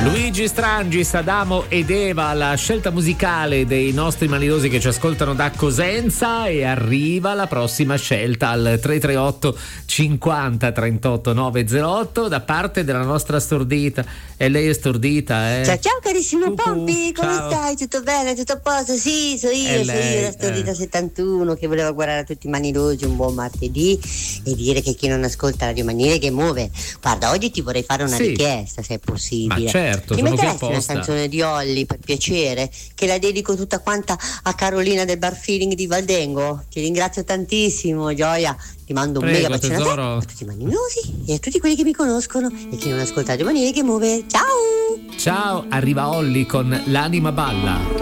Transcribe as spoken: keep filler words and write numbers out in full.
Luigi Strangis, Adamo ed Eva, la scelta musicale dei nostri manidosi che ci ascoltano da Cosenza, e arriva la prossima scelta al tre tre otto cinquanta trentotto novecentotto da parte della nostra stordita. E lei è stordita, eh? Ciao ciao carissimo Uh-huh, Pompi, come ciao. stai? Tutto bene? Tutto a posto? Sì, so io, È so lei, io, la stordita eh. settantuno che voleva guardare a tutti i manidosi un buon martedì e dire che chi non ascolta Radio Maniere che muove. Guarda, oggi ti vorrei fare una Sì. richiesta, se è possibile. Ma certo, Ti sono qui metteresti una apposta. canzone di Olli per piacere, che la dedico tutta quanta a Carolina del Bar Feeling di Valdengo? Ti ringrazio tantissimo, Gioia. Ti mando un Prego, mega bacione a te, tesoro. a tutti i manidosi e a tutti quelli che mi conoscono e chi non ascolta Radio Maniere che muove. Ciao! Ciao, arriva Olli con L'anima balla.